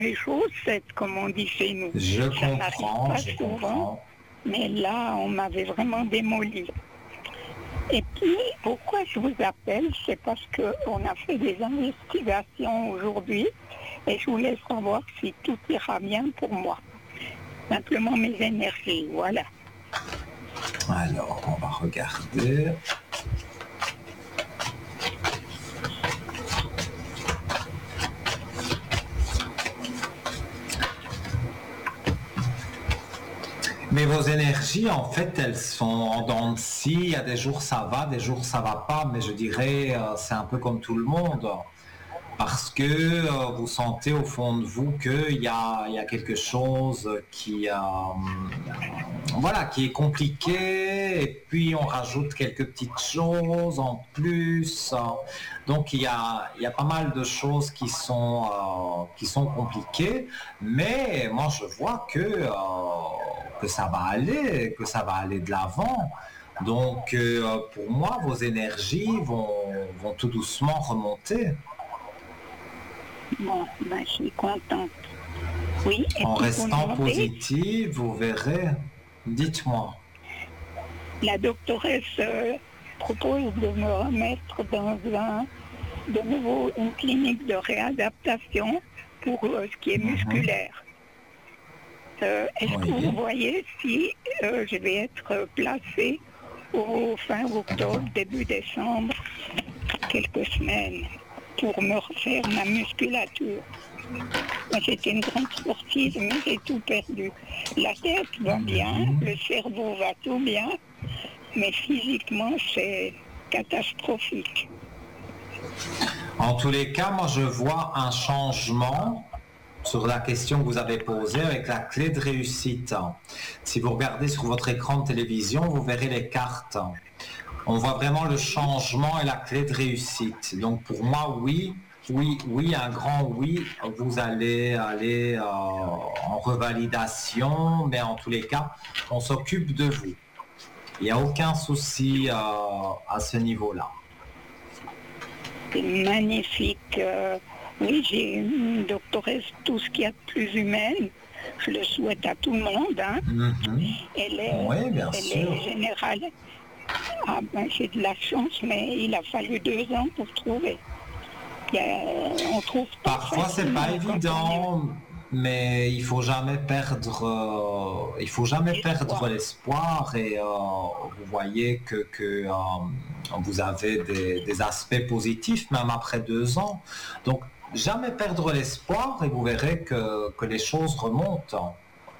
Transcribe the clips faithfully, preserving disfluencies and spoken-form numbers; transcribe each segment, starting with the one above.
les chaussettes, comme on dit chez nous. Je Ça n'arrive comprends, pas je souvent, comprends. mais là, on m'avait vraiment démoli. Et puis, pourquoi je vous appelle, c'est parce qu'on a fait des investigations aujourd'hui et je voulais savoir si tout ira bien pour moi. Simplement mes énergies, voilà. Alors, on va regarder. Mais vos énergies, en fait, elles sont en dents de scie. Il y a des jours ça va, des jours ça va pas, mais je dirais euh, c'est un peu comme tout le monde. Parce que euh, vous sentez au fond de vous qu'il y a, il y a quelque chose qui, euh, voilà, qui est compliqué, et puis on rajoute quelques petites choses en plus. Donc il y a, il y a pas mal de choses qui sont, euh, qui sont compliquées, mais moi je vois que, euh, que ça va aller, que ça va aller de l'avant. Donc euh, pour moi, vos énergies vont, vont tout doucement remonter. Bon, ben, je suis contente. Oui, et En puis restant vous demandez, positive, vous verrez. Dites-moi. la doctoresse euh, propose de me remettre dans un, de nouveau une clinique de réadaptation pour euh, ce qui est musculaire. Euh, Est-ce que Oui. vous voyez si euh, je vais être placée au fin octobre, début décembre, quelques semaines, pour me refaire ma musculature? Moi, j'étais une grande sportive, mais j'ai tout perdu. La tête va bien, le cerveau va tout bien, mais physiquement, c'est catastrophique. En tous les cas, moi je vois un changement sur la question que vous avez posée avec la clé de réussite. Si vous regardez sur votre écran de télévision, vous verrez les cartes. On voit vraiment le changement et la clé de réussite. Donc pour moi, oui, oui, oui, un grand oui, vous allez aller euh, en revalidation, mais en tous les cas, on s'occupe de vous. Il n'y a aucun souci euh, à ce niveau-là. C'est magnifique. Euh, oui, j'ai une doctoresse, tout ce qu'il y a de plus humaine. Je le souhaite à tout le monde. Hein. Mm-hmm. Elle est, Oui, bien elle sûr. est générale. Ah ben, j'ai de la chance, mais il a fallu deux ans pour trouver. Il y a, on trouve pas Parfois, c'est pas facilement quand évident, mais il faut jamais perdre, euh, il faut jamais perdre l'espoir. Et euh, vous voyez que, que euh, vous avez des, des aspects positifs même après deux ans. Donc, jamais perdre l'espoir et vous verrez que, que les choses remontent.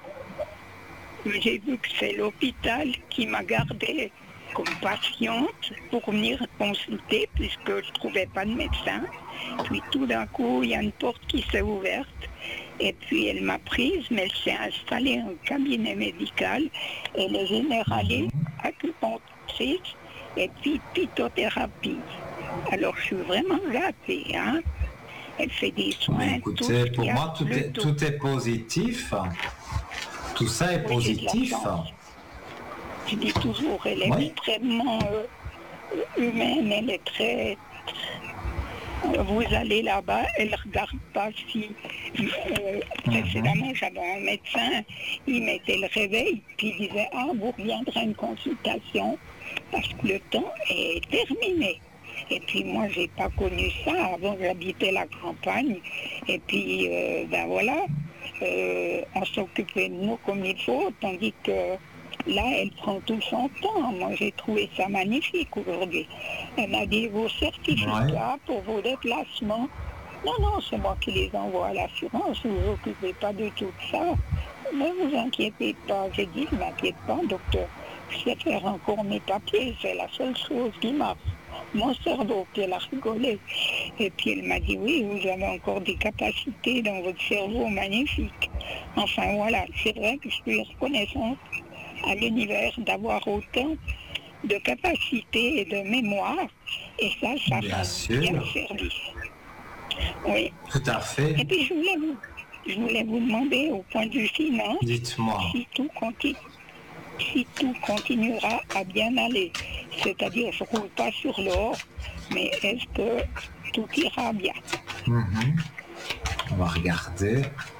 J'ai vu que c'est l'hôpital qui m'a gardée comme patiente pour venir consulter puisque je ne trouvais pas de médecin. Puis tout d'un coup, il y a une porte qui s'est ouverte et puis elle m'a prise, mais elle s'est installée en cabinet médical. Elle est généraliste, acupunctrice et puis phytothérapie. Alors je suis vraiment gâtée, hein. Elle fait des soins. Mais écoutez, pour moi, tout est, tout. tout est positif. Tout ça est Oui, positif. Je dis toujours, elle est oui. extrêmement euh, humaine, elle est très... Vous allez là-bas, elle ne regarde pas si... Euh, précédemment, mm-hmm. j'avais un médecin, il mettait le réveil, puis il disait, ah, vous reviendrez à une consultation, parce que le temps est terminé. Et puis moi, j'ai pas connu ça. Avant, j'habitais la campagne. Et puis, euh, ben voilà, euh, on s'occupait de nous comme il faut, tandis que là, elle prend tout son temps. Moi, j'ai trouvé ça magnifique aujourd'hui. Elle m'a dit, vos certificats pour vos déplacements. Non, non, c'est moi qui les envoie à l'assurance. Vous ne vous occupez pas du tout de ça. Ne vous inquiétez pas. J'ai dit, ne m'inquiète pas, docteur. Je sais faire encore mes papiers. C'est la seule chose qui marche. Mon cerveau, puis elle a rigolé. Et puis elle m'a dit, oui, vous avez encore des capacités dans votre cerveau magnifiques. Enfin voilà, c'est vrai que je suis reconnaissante à l'univers d'avoir autant de capacités et de mémoire. Et ça, ça bien sûr. bien servi. Oui. Tout à fait. Et puis je voulais vous, je voulais vous demander au point de vue finance, dites-moi. Si tout continue. Si tout continuera à bien aller, c'est-à-dire je ne roule pas sur l'or, mais est-ce que tout ira bien? Mm-hmm. On va regarder.